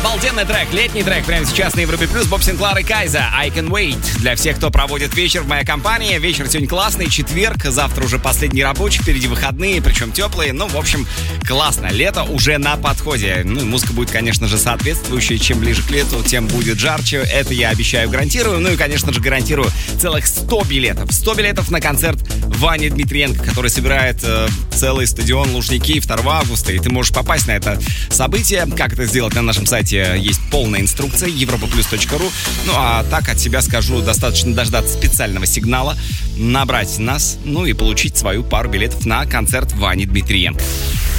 Обалденный трек, летний трек прямо сейчас на Европе Плюс. Боб Синклар и Кайза, I Can Wait. Для всех, кто проводит вечер в моей компании. Вечер сегодня классный, четверг, завтра уже последний рабочий, впереди выходные, причем теплые. Ну, в общем, классно. Лето уже на подходе. Ну, музыка будет, конечно же, соответствующая. Чем ближе к лету, тем будет жарче. Это я обещаю, гарантирую. Ну и, конечно же, гарантирую целых 100 билетов. 100 билетов на концерт Вани Дмитриенко, который собирает целый стадион Лужники 2 августа. И ты можешь попасть на это событие. Как это сделать, на нашем сайте есть полная инструкция europaplus.ru. Ну а так от себя скажу, достаточно дождаться специального сигнала, набрать нас, ну и получить свою пару билетов на концерт Вани Дмитриенко.